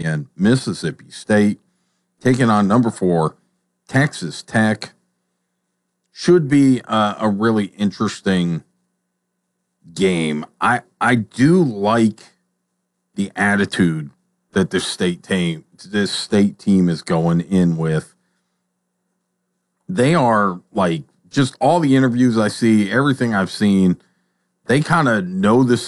weekend. Mississippi State taking on number 4, Texas Tech. Should be a really interesting game. I do like the attitude that this state team is going in with. They are like, just all the interviews I see, everything I've seen, they kind of know the